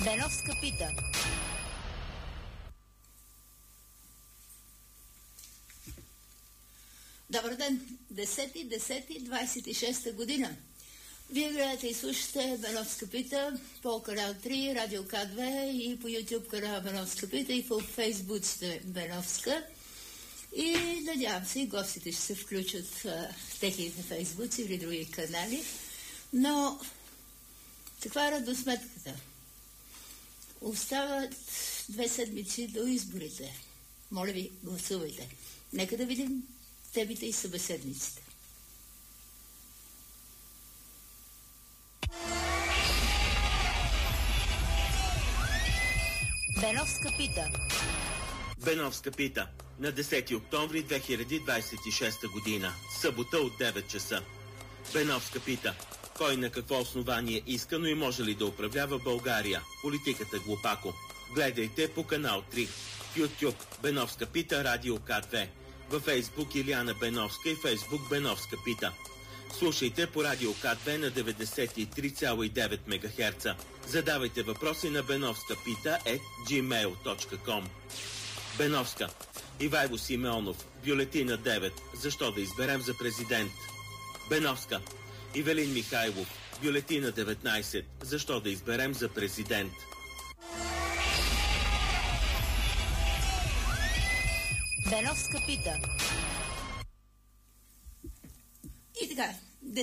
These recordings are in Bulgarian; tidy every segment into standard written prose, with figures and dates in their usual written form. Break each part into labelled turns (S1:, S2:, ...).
S1: Беновска пита. Добър ден! 10.10.26 година. Вие гледате и слушате Беновска пита по канал 3, Радио К2 и по YouTube канал Беновска пита и по Facebook сте Беновска. И надявам се и гостите ще се включат в техните фейсбуци или други канали. Но каква е равносметката? Остават 2 седмици до изборите. Моля ви, гласувайте. Нека да видим темите и събеседниците. Беновска пита.
S2: Беновска пита. На 10 октомври 2026 година. Събота от 9 часа. Беновска пита. Кой на какво основание иска, но и може ли да управлява България? Политиката глупако. Гледайте по канал 3. В YouTube Беновска пита, Радио К2. Във Facebook Илияна Беновска и Facebook Беновска пита. Слушайте по Радио К2 на 93,9 МГц. Задавайте въпроси на benovskapita@gmail.com. Беновска. Ивайло Симеонов. Бюлетина 9. Защо да изберем за президент? Беновска. Ивелин Михайлов. Бюлетина 19. Защо да изберем за президент?
S1: Беновска пита. И така,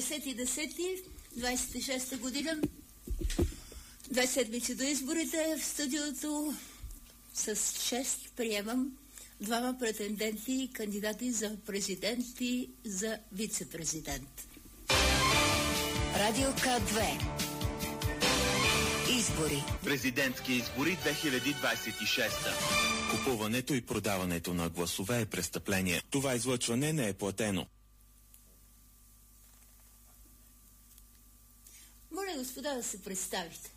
S1: 10.10.26 година, 2 седмици до изборите, в студиото с чест приемам 2 претенденти и кандидати за президент и за вице-президент. Радио К2. Избори.
S2: Президентски избори 2026.
S3: Купуването и продаването на гласове е престъпление. Това излъчване не е платено.
S1: Моля, господа, да се представите.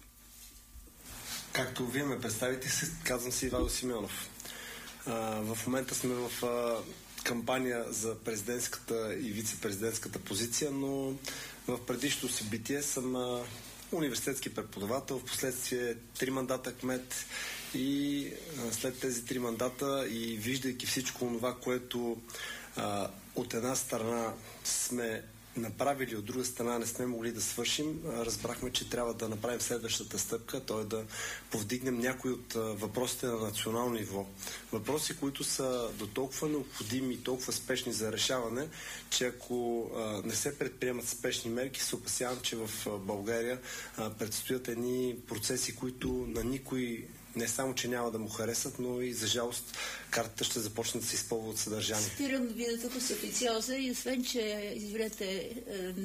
S4: Както вие ме представите, казвам се Ивайло Симеонов. В момента сме в кампания за президентската и вице-президентската позиция, но в предишното събитие съм университетски преподавател, в последствие 3 мандата кмет и след тези 3 мандата и виждайки всичко това, което от една страна сме направили, от друга страна не сме могли да свършим, разбрахме, че трябва да направим следващата стъпка, т.е. да повдигнем някои от въпросите на национално ниво. Въпроси, които са до толкова необходими и толкова спешни за решаване, че ако не се предприемат спешни мерки, се опасявам, че в България предстоят едни процеси, които на никой не само, че няма да му харесат, но и за жалост картата ще започне да се изпълва от съдържание.
S1: Спирам да видя тук с официоза и освен, че извинете,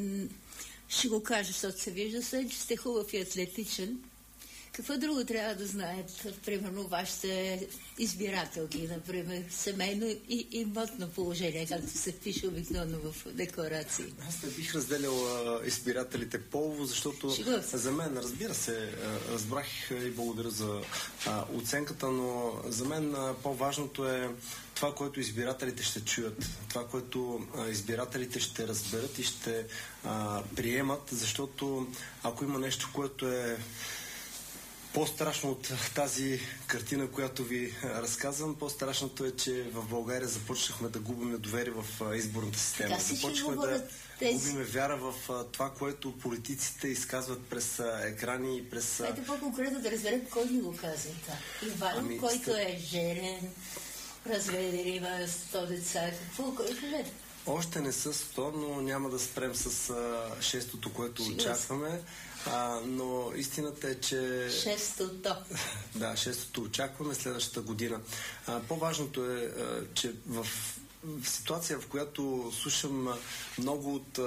S1: ще го кажа, защото се вижда, освен, че сте хубав и атлетичен. Какво друго трябва да знаят, примерно, вашите избирателки, например, семейно и имотно положение, както се пише обикновено в декларации?
S4: Аз не бих разделял избирателите полово, защото за мен, разбира се, разбрах и благодаря за оценката, но за мен по-важното е това, което избирателите ще чуят, това, което избирателите ще разберат и ще приемат, защото ако има нещо, което е по-страшно от тази картина, която ви разказвам, по-страшното е, че в България започнахме да губим доверие в изборната система. Започнахме да губим вяра в това, което политиците изказват през екрани и през...
S1: Хайде по-конкретно да разберем кой ни го казва. Иван, който е женен, разведен, има 100 деца. Какво? Кой гледа?
S4: Още не са 100, но няма да спрем с 6-тото, което очакваме. Но истината е, че...
S1: 6-то.
S4: Да, 6-то очакваме следващата година. По-важното е, че в ситуация, в която слушам много от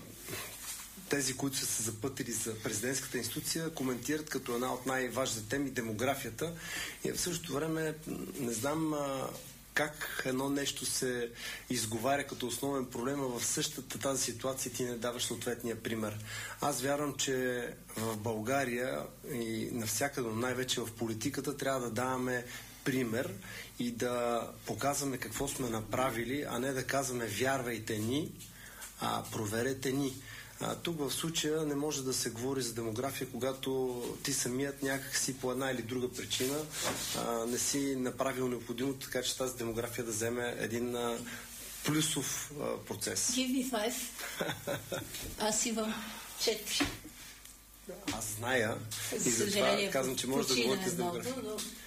S4: тези, които са се запътили за президентската институция, коментират като една от най-важните теми демографията. И в същото време не знам как едно нещо се изговаря като основен проблем, а в същата тази ситуация ти не даваш съответния пример. Аз вярвам, че в България и навсякъде, но най-вече в политиката, трябва да даваме пример и да показваме какво сме направили, а не да казваме вярвайте ни, а проверете ни. Тук в случая не може да се говори за демография, когато ти самият някак си по една или друга причина не си направил необходимото, така че тази демография да вземе един плюсов процес.
S1: Give me 5. Аз имам 4.
S4: Аз зная и затова казвам, че може да говорите с демография.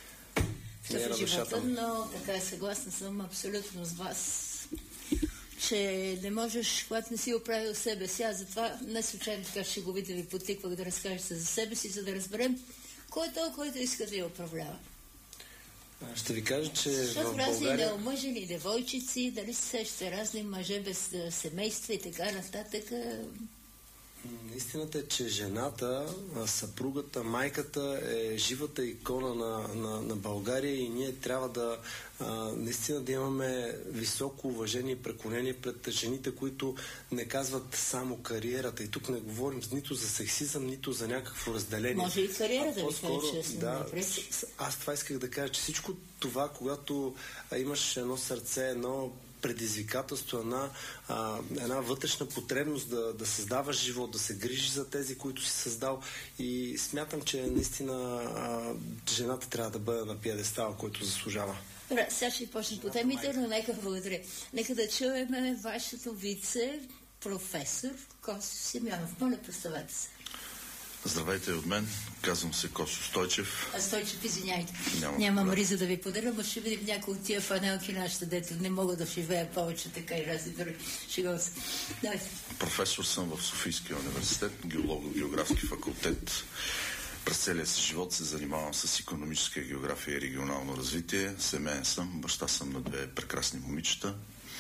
S1: Но така съгласна съм абсолютно с вас, че не можеш, когато не си оправил себе си. Аз затова не случайно така шеговито ви потиквах да разкажете за себе си, за да разберем кой е той, който иска да я управлява.
S4: Ще ви кажа, че
S1: защото
S4: в България...
S1: разни неомъжени девойчици, дали се сещате, разни мъже без семейства и така нататък.
S4: Истината е, че жената, съпругата, майката е живата икона на България и ние трябва да наистина да имаме високо уважение и преклонение пред жените, които не казват само кариерата. И тук не говорим нито за сексизъм, нито за някакво разделение.
S1: Може и кариера да ви кажа,
S4: да, аз това исках да кажа, че всичко това, когато имаш едно сърце, едно предизвикателство, една вътрешна потребност да създаваш живот, да се грижиш за тези, които си създал, и смятам, че наистина жената трябва да бъде на пиедестала, който заслужава.
S1: Добре, сега ще почнем по темите, но благодаря. Нека да чуем вашето вице професор Косо Симеонов. Моля, представете се.
S5: Здравейте от мен, казвам се Косо Стойчев.
S1: Стойчев, извиняйте. Нямам риза да ви подаря, но ще видим някои от тия фанелки нашите, дето не мога да живея повече така и разни други. Шегова се. Давайте.
S5: Професор съм в Софийския университет, географски факултет. През целия си живот се занимавам с икономическа география и регионално развитие. Семейен съм, баща съм на 2 прекрасни момичета,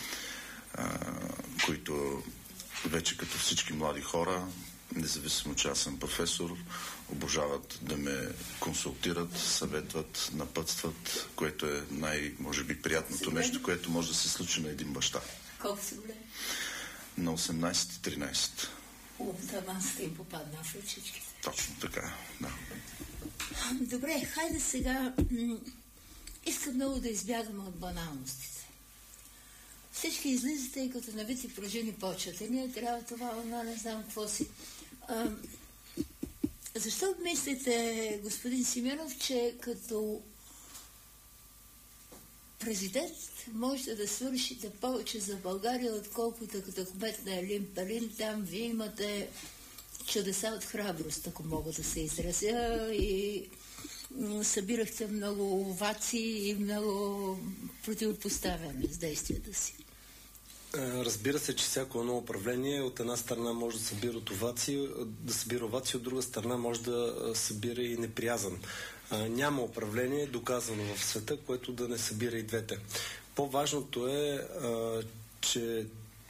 S5: които вече като всички млади хора, независимо че аз съм професор, обожават да ме консултират, съветват, напътстват, което е може би приятното нещо, което може да се случи на един баща.
S1: Колко си голям?
S5: На 18-13.
S1: Там сте им попаднал в ръчичките.
S5: Точно така, да.
S1: Добре, хайде сега. Искам много да избягаме от баналностите. Всички излизате и като навити пружини почвате. Ние трябва това, не знам какво си. Защо мислите, господин Симеонов, че като президент можете да свършите повече за България, отколкото като кмет на Елин Пелин? Там вие имате чудеса от храброст, ако мога да се изразя, и събирахте много овации и много противопоставяне с действията си.
S4: Разбира се, че всяко едно управление от една страна може да събира овации, от друга страна може да събира и неприязан. Няма управление, доказано в света, което да не събира и двете. По-важното е, че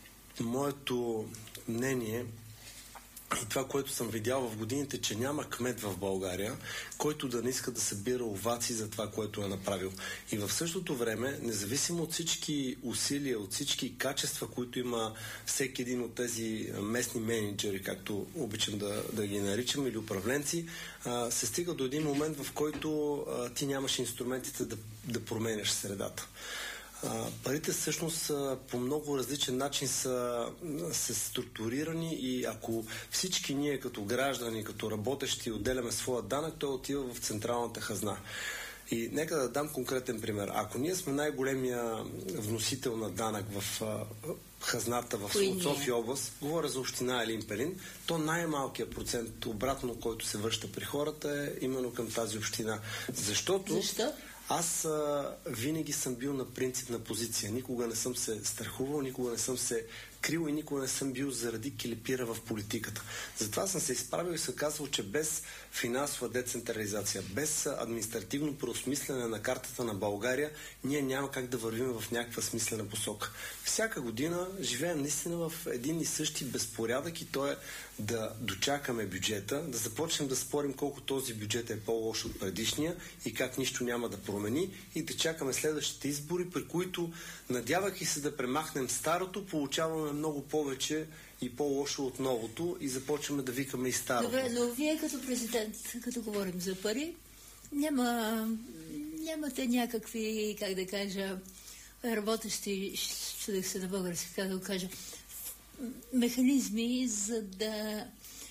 S4: моето мнение и това, което съм видял в годините, че няма кмет в България, който да не иска да събира овации за това, което е направил. И в същото време, независимо от всички усилия, от всички качества, които има всеки един от тези местни менеджери, както обичам да ги наричам, или управленци, се стига до един момент, в който ти нямаш инструментите да променяш средата. Парите всъщност по много различен начин са структурирани и ако всички ние като граждани, като работещи отделяме своя данък, той отива в централната хазна. И нека да дам конкретен пример. Ако ние сме най-големия вносител на данък в хазната в София област, говоря за община Елин Пелин, то най-малкият процент обратно, който се връща при хората, е именно към тази община. Защо? Аз винаги съм бил на принципна позиция. Никога не съм се страхувал, никога не съм се крил и никога не съм бил заради келепира в политиката. Затова съм се изправил и съм казвал, че без финансова децентрализация, без административно преосмислене на картата на България, ние няма как да вървим в някаква смислена посока. Всяка година живеем наистина в един и същи безпорядък и то е да дочакаме бюджета, да започнем да спорим колко този бюджет е по-лош от предишния и как нищо няма да промени и да чакаме следващите избори, при които, надявайки се да премахнем старото, получаваме много повече и по-лошо от новото и започваме да викаме и старото.
S1: Добре, но вие като президент, като говорим за пари, нямате някакви, как да кажа, работещи, чудех се на български, как да кажа, механизми, за да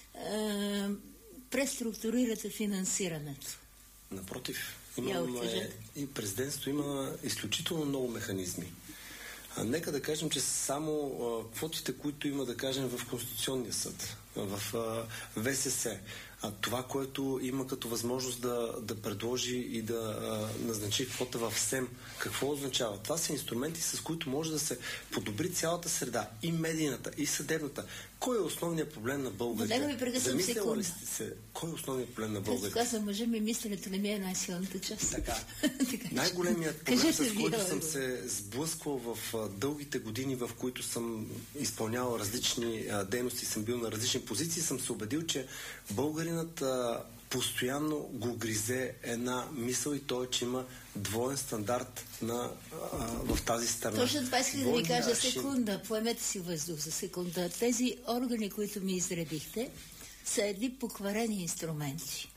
S1: преструктурирате финансирането?
S4: Напротив, и президентството има изключително много механизми. Нека да кажем, че само квотите, които има, да кажем, в Конституционния съд, в ВСС, това, което има като възможност да предложи и да назначи квота в СЕМ, какво означава? Това са инструменти, с които може да се подобри цялата среда, и медийната, и съдебната. Кой е основният проблем на българите? Замисляла ли сте се? Кой е основният проблем на българите?
S1: Като казвам, мъжа ми, мисленето не ми е най-силната част.
S4: Така. Най-големият проблем, с който съм се сблъсквал в дългите години, в които съм изпълнявал различни дейности, съм бил на различни позиции, съм се убедил, че българинът постоянно го гризе една мисъл, и то е, че има двоен стандарт в тази страна.
S1: Точно това исках да ви кажа. Секунда, поемете си въздух за секунда. Тези органи, които ми изредихте, са едни покварени инструменти.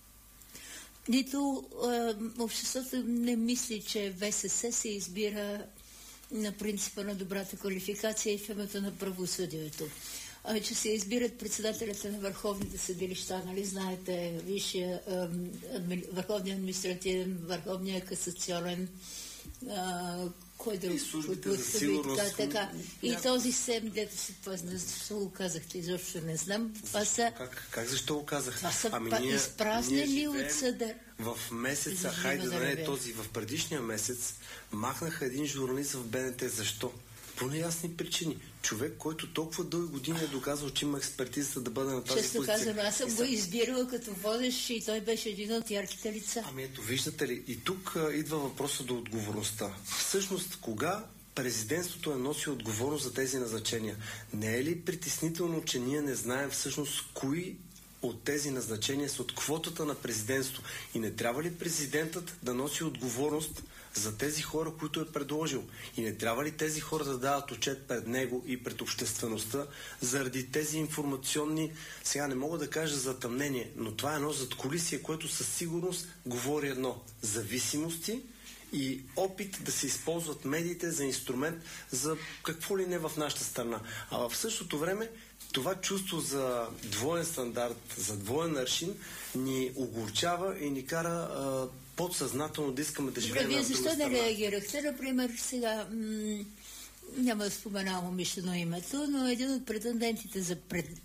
S1: Нито обществото не мисли, че ВСС се избира на принципа на добрата квалификация и в името на правосъдието. Че се избират председателите на върховните съдилища, нали знаете, Висшия, Върховния административен, Върховния касационен, кой друг?
S4: И службите за сигурност.
S1: Така. И този СЕМ, дето си защо го казахте, изобщо не знам. Това са...
S4: Как защо го казах?
S1: Това са изпразнени от съда.
S4: В месеца, хайде да не е този, в предишния месец, махнаха един журналист в БНТ. Защо? По неясни причини. Човек, който толкова дълги години е доказал, че има експертиза да бъде на тази позиция.
S1: Често казвам, аз съм го избирала като водещ и той беше един от ярките лица.
S4: Ами ето, виждате ли, и тук идва въпроса до отговорността. Всъщност, кога президентството е носило отговорност за тези назначения? Не е ли притеснително, че ние не знаем всъщност кои от тези назначения са от квотата на президентство? И не трябва ли президентът да носи отговорност за тези хора, които е предложил? И не трябва ли тези хора да дават отчет пред него и пред обществеността заради тези информационни, сега не мога да кажа затъмнение, но това е едно задкулисие, което със сигурност говори едно: зависимости и опит да се използват медиите за инструмент за какво ли не в нашата страна. А в същото време това чувство за двоен стандарт, за двоен аршин ни огорчава и ни кара подсъзнателно да искаме да живеем на друга страна.
S1: Вие защо не реагирахте? Например, сега няма да споменавам умишлено името, но един от претендентите за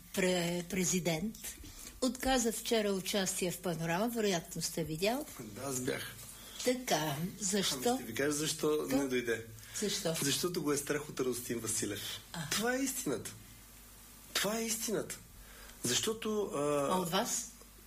S1: президент отказа вчера участие в Панорама, вероятно сте видял.
S4: Да, аз бях.
S1: Така, защо?
S4: Ще ви кажа защо не дойде.
S1: Защо?
S4: Защото го е страх от Радостин Василев. Това е истината. Това е истината. Защото...
S1: от вас?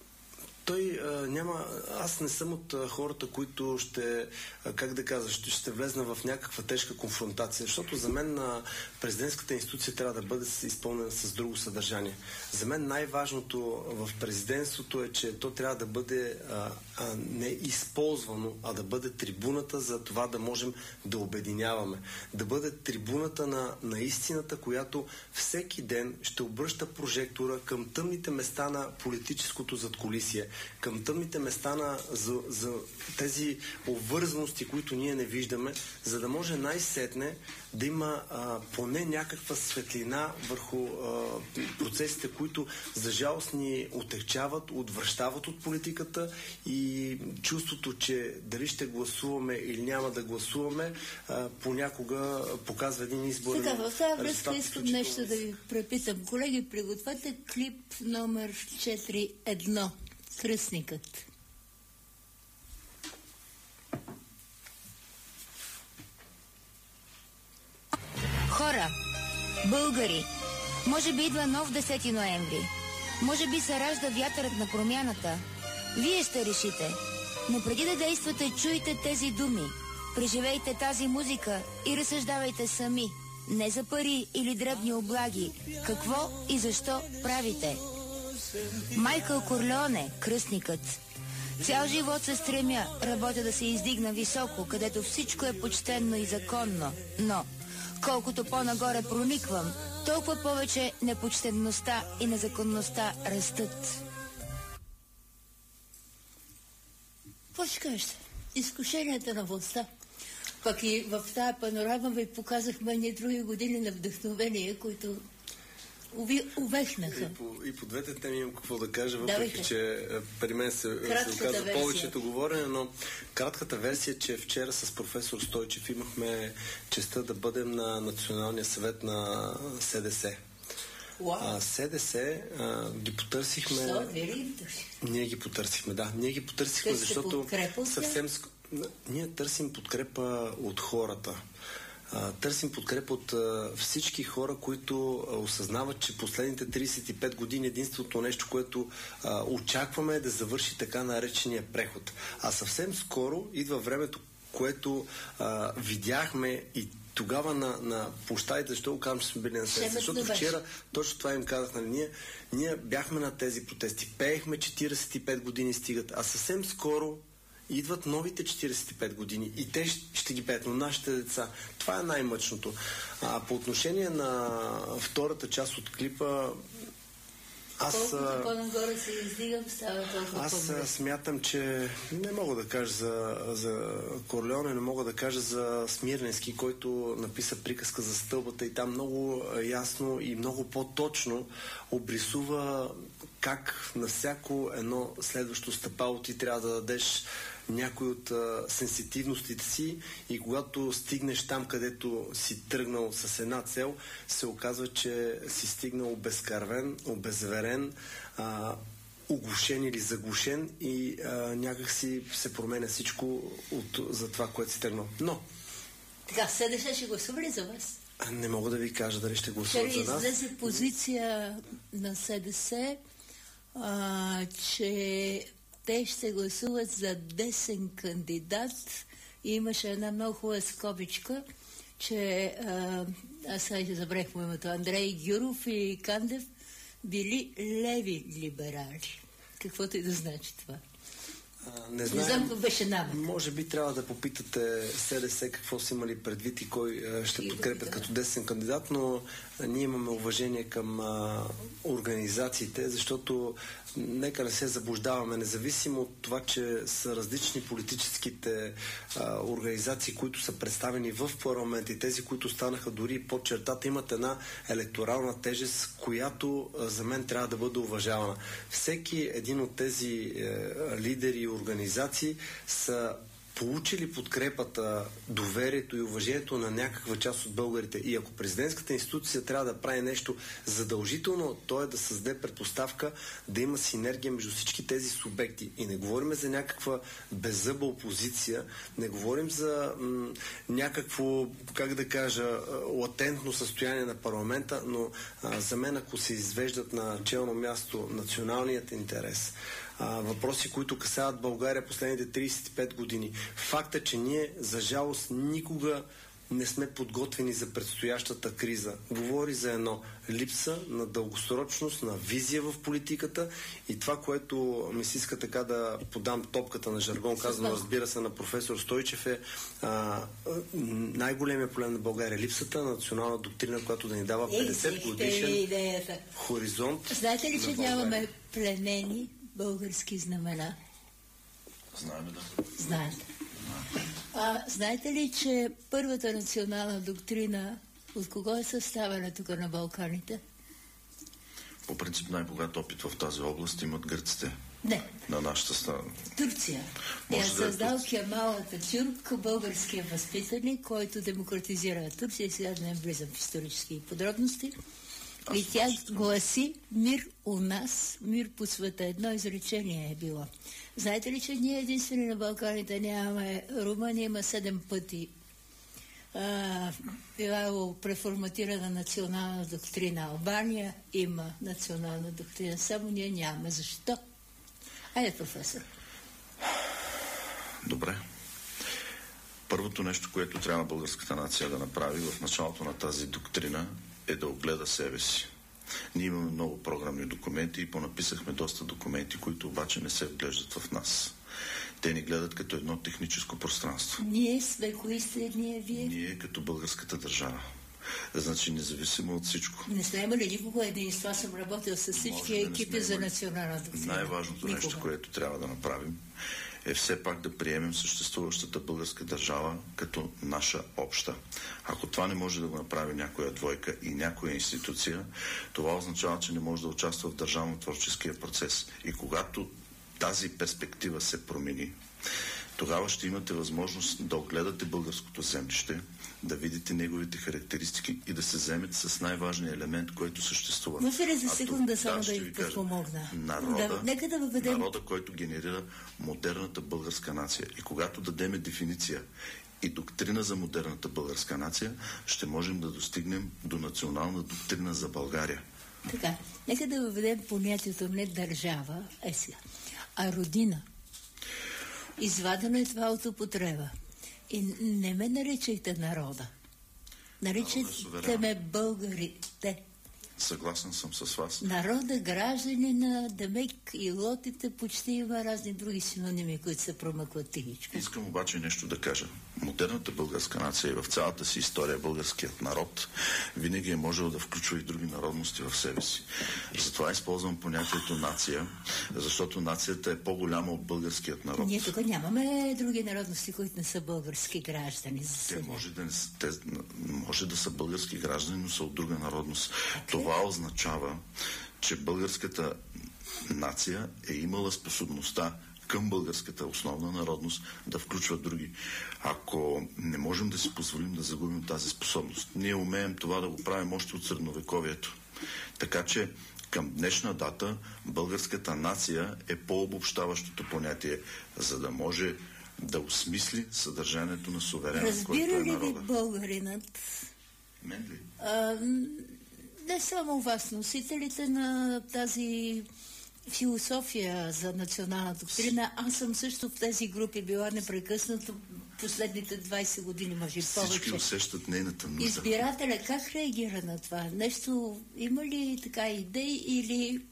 S4: Той няма... Аз не съм от хората, които ще, как да кажа, ще влезна в някаква тежка конфронтация, защото за мен президентската институция трябва да бъде изпълнена с друго съдържание. За мен най-важното в президентството е, че то трябва да бъде не използвано, а да бъде трибуната за това да можем да обединяваме. Да бъде трибуната на истината, която всеки ден ще обръща прожектора към тъмните места на политическото задкулисие, към тъмните места за тези обвързаности, които ние не виждаме, за да може най-сетне да има поне някаква светлина върху процесите, които за жалост ни отегчават, отвръщават от политиката, и чувството, че дали ще гласуваме или няма да гласуваме, понякога показва един избор.
S1: Сега, в тази връзка искам нещо да ви препитам. Колеги, пригответе клип номер 4.1. Кръстникът.
S6: Хора, българи, може би идва нов 10 ноември. Може би се ражда вятърът на промяната. Вие ще решите. Но преди да действате, чуйте тези думи. Преживейте тази музика и разсъждавайте сами. Не за пари или дребни облаги. Какво и защо правите? Майкъл Корлеоне, кръстникът. Цял живот се стремя, работя да се издигна високо, където всичко е почтенно и законно. Но, колкото по-нагоре прониквам, толкова повече непочтенността и незаконността растат.
S1: Какво ще кажете? Изкушенията на властта. Пък и в тази панорама ви показахме ни други години на вдъхновение, които увехнаха.
S4: И по двете теми имам какво да кажа, въпреки че при мен се оказа повечето говорене, но кратката версия е, че вчера с професор Стойчев имахме честта да бъдем на Националния съвет на СДС. СДС ги потърсихме. Ние ги потърсихме, да. Ние ги потърсихме, защото съвсем... Ние търсим подкрепа от хората. Търсим подкрепа от всички хора, които осъзнават, че последните 35 години единственото нещо, което очакваме е да завърши така наречения преход. А съвсем скоро идва времето, което видяхме и тогава на площадите, защо го казвам, че сме били на СДС? Защото вчера точно това им казах, нали, ние бяхме на тези протести, пеехме 45 години стигат, а съвсем скоро идват новите 45 години и те ще ги пеят, но нашите деца. Това е най-мъчното. По отношение на втората част от клипа,
S1: колкото по-нагоре се издигам, става толкова по-добре.
S4: Смятам, че не мога да кажа за Корлеоне, не мога да кажа за Смирненски, който написа приказка за стълбата и там много ясно и много по-точно обрисува как на всяко едно следващо стъпало ти трябва да дадеш някой от сенситивностите си и когато стигнеш там, където си тръгнал с една цел, се оказва, че си стигнал обезкървен, обезверен, оглушен или заглушен и някак си се променя всичко за това, което си тръгнал. Но...
S1: Така, СДС ще гласува ли за вас?
S4: Не мога да ви кажа дали ще гласуват за нас.
S1: Излезе позиция на СДС, че те ще гласуват за десен кандидат и имаше една много хубава скобичка, че аз сега забравих името, Андрей Гюров и Кандев били леви либерали. Каквото и да значи това.
S4: Не знам какво беше намек. Може би трябва да попитате СДС какво са имали предвид и кой ще подкрепят като десен кандидат, но ние имаме уважение към организациите, защото нека не се заблуждаваме, независимо от това, че са различни политическите организации, които са представени в парламент и тези, които станаха дори под чертата, имат една електорална тежест, която за мен трябва да бъде уважавана. Всеки един от тези лидери и организации са получили подкрепата, доверието и уважението на някаква част от българите. И ако президентската институция трябва да прави нещо задължително, то е да създаде предпоставка да има синергия между всички тези субекти. И не говорим за някаква беззъба опозиция, не говорим за някакво, как да кажа, латентно състояние на парламента, но за мен, ако се извеждат на челно място националният интерес, въпроси, които касаят България последните 35 години. Факт е, че ние, за жалост, никога не сме подготвени за предстоящата криза. Говори за едно липса на дългосрочност, на визия в политиката и това, което ми се иска така да подам топката на жаргон, казано, разбира се, на професор Стойчев е най-големия проблем на България. Липсата на национална доктрина, която да ни дава 50 годишен хоризонт.
S1: Знаете ли, че нямаме пленени български знамена?
S5: Знаем, да.
S1: Знаете. Знаете ли, че първата национална доктрина от кого е съставена тук на Балканите?
S5: По принцип най-богат опит в тази област имат гърците.
S1: Не.
S5: На нашата страна.
S1: Турция. Я създал Кемал Ататюрк, българския възпитаник, който демократизира Турция. Сега да не влизам в исторически подробности. И тя гласи: мир у нас, мир по света. Едно изречение е било. Знаете ли, че ние единствени на Балканите нямаме? Румъния има 7 пъти била преформатирана национална доктрина. Албания има национална доктрина. Само ние нямаме. Защо? Айде, професор.
S5: Добре. Първото нещо, което трябва българската нация да направи в началото на тази доктрина, е да огледа себе си. Ние имаме много програмни документи и понаписахме доста документи, които обаче не се вглеждат в нас. Те ни гледат като едно техническо пространство.
S1: Ние сме кои сте, ние вие?
S5: Ние като българската държава. Значи независимо от всичко.
S1: Не сме имали никога единство. Аз съм работил с всички екипи за национална доктрина.
S5: Най-важното нещо, което трябва да направим, е все пак да приемем съществуващата българска държава като наша обща. Ако това не може да го направи някоя двойка и някоя институция, това означава, че не може да участва в държавно-творческия процес. И когато тази перспектива се промени, тогава ще имате възможност да огледате българското землище, да видите неговите характеристики и да се вземете с най-важния елемент, който съществува.
S1: Може ли за секунда само да ви подпомогна?
S5: Народа, който генерира модерната българска нация. И когато дадеме дефиниция и доктрина за модерната българска нация, ще можем да достигнем до национална доктрина за България.
S1: Така, нека да въведем понятието не държава, а родина. Извадено е това от употреба. И не ме наричайте народа. Наричайте ме българите.
S5: Съгласен съм с вас.
S1: Народа, гражданина, демек и лотите, почти има разни други синоними, които се промъкват тихичко.
S5: Искам обаче нещо да кажа. Модерната българска нация и в цялата си история българският народ винаги е можел да включва и други народности в себе си. Затова използвам понятието нация, защото нацията е по-голяма от българският народ.
S1: Ние тук нямаме други народности, които не са български граждани.
S5: Те може да са български граждани, но са от друга народност. Това означава, че българската нация е имала способността към българската основна народност да включва други. Ако не можем да си позволим да загубим тази способност, ние умеем това да го правим още от средновековието. Така че към днешна дата българската нация е по-обобщаващото понятие, за да може да осмисли съдържанието на суверена, който е народа.
S1: Разбира ли ви българинът?
S5: Мен ли?
S1: Не само вас, носителите на тази философия за национална доктрина. Аз съм също в тези групи била непрекъснато последните 20 години, може и повече.
S5: Всички усещат нейната нужда.
S1: Избирателя как реагира на това? Нещо има ли така идеи или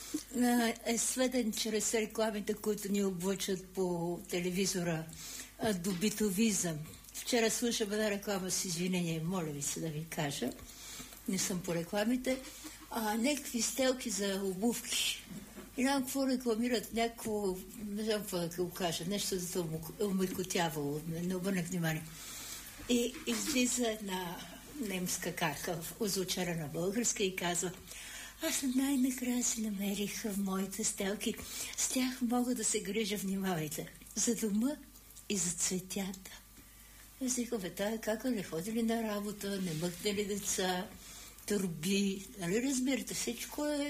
S1: е сведен чрез рекламите, които ни облъчат по телевизора до битовизъм? Вчера слушам една реклама с извинение, моля ви се да ви кажа. Не съм по рекламите, някакви стелки за обувки. И нам какво рекламират, някакво, не знам какво да го кажа, нещо за това омекотявало, не обърнах внимание. И излиза една немска карка, озвучена българска и казва: аз най-накрая си намерих моите стелки, с тях мога да се грижа, внимавайте, за дома и за цветята. Аз викам, тая кака не ходи ли на работа, не мъкне ли деца, турби, нали разбирате, всичко е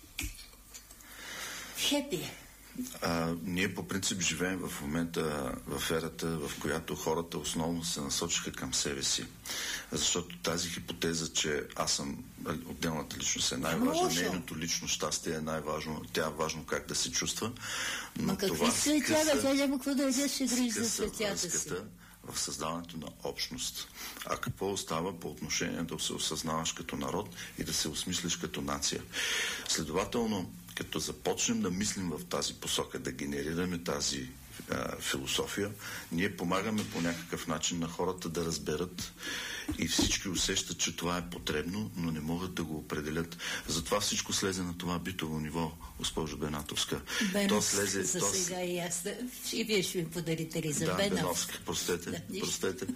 S1: хепи.
S5: Ние по принцип живеем в момента в ерата, в която хората основно се насочиха към себе си. Защото тази хипотеза, че аз съм отделната личност е най-важна, нейното лично щастие е най-важно, тя е важно как да се чувства. Но
S1: какви цветя, тя няма какво да изяш и грижи за цветята си.
S5: В създаването на общност. А какво остава по отношение да се осъзнаваш като народ и да се осмислиш като нация? Следователно, като започнем да мислим в тази посока, да генерираме тази философия, ние помагаме по някакъв начин на хората да разберат и всички усещат, че това е потребно, но не могат да го определят. Затова всичко слезе на това битово ниво, госпожо Бенатовска.
S1: Беновска, за сега и аз. И вие ще ми подарите ли за Беновска?
S5: Беновска, простете.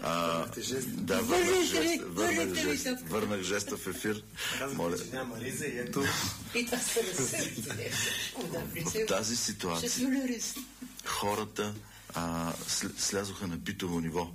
S5: Върнах жеста в ефир.
S4: Моля. Че няма риза и ето.
S1: И това се разсъди.
S5: В тази ситуация хората слязоха на битово ниво.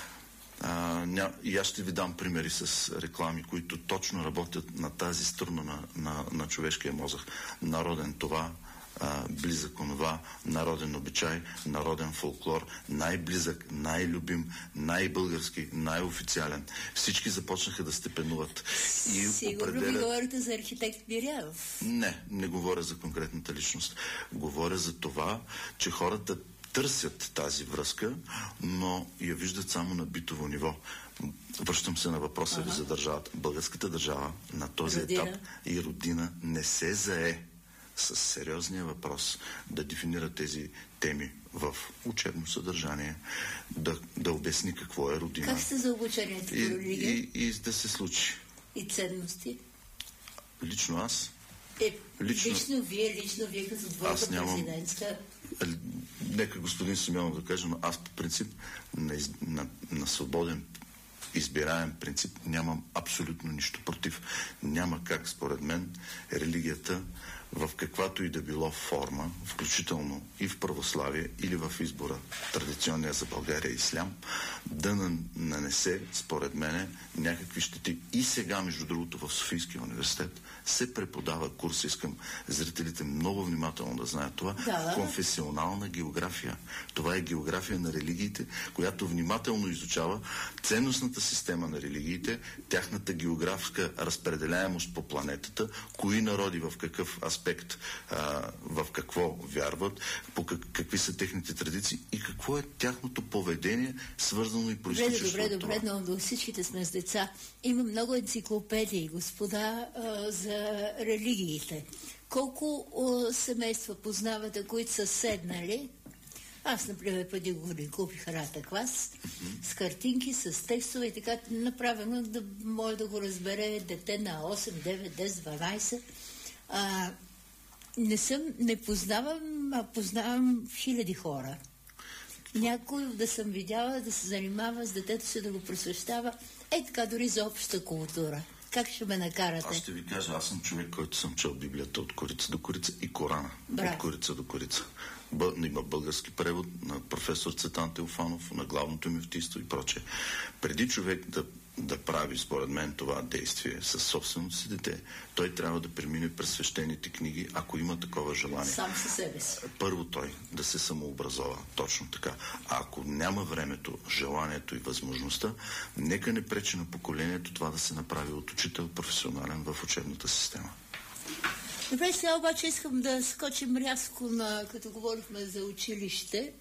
S5: И аз ще ви дам примери с реклами, които точно работят на тази струна на човешкия мозък. Народен това, близък онова, народен обичай, народен фолклор, най-близък, най-любим, най-български, най-официален. Всички започнаха да степенуват.
S1: Сигурно ви говорите за архитект Бирянов.
S5: Не говоря за конкретната личност. Говоря за това, че хората търсят тази връзка, но я виждат само на битово ниво. Връщам се на въпроса ви за държавата. Българската държава на този етап и родина не се зае с сериозния въпрос да дефинира тези теми в учебно съдържание, да обясни какво е родина.
S1: Как сте за обучението по религия?
S5: И да се случи.
S1: И ценности?
S5: Лично аз.
S1: Лично вие като двойка президентска.
S5: Нека господин Симеонов да каже, но аз по принцип на свободен избираем принцип нямам абсолютно нищо против. Няма как, според мен, религията в каквато и да било форма, включително и в православие или в избора, традиционния за България ислям, да нанесе, според мене, някакви щети. И сега, между другото, в Софийския университет се преподава курс, искам зрителите много внимателно да знаят това, конфесионална география. Това е география на религиите, която внимателно изучава ценностната система на религиите, тяхната географска разпределяемост по планетата, кои народи в какъв аспект, в какво вярват, какви са техните традиции и какво е тяхното поведение, свързано и произтичащо от това.
S1: Добре, но всичките сме с деца. Има много енциклопедии, господа, за религиите. Колко семейства познавате, които са седнали? Аз, например, преди години купих Рата Клас с картинки, с текстове и така направено, да може да го разбере дете на 8, 9, 10, 12. Не познавам, а познавам хиляди хора. Някой да съм видяла да се занимава с детето си, да го просвещава. Така дори за обща култура. Как ще ме накарате?
S5: Аз ще ви кажа, аз съм човек, който съм чел Библията от корица до корица и Корана от корица до корица. Има български превод на професор Цветан Теофанов, на главното мюфтийство и прочее. Преди човек да прави, според мен, това действие със собственото си дете, той трябва да премине през свещените книги, ако има такова желание.
S1: Сам със себе си.
S5: Първо той да се самообразова, точно така. А ако няма времето, желанието и възможността, нека не пречи на поколението това да се направи от учител професионален в учебната система.
S1: Добре, сега обаче искам да скочим рязко като говорихме за училище.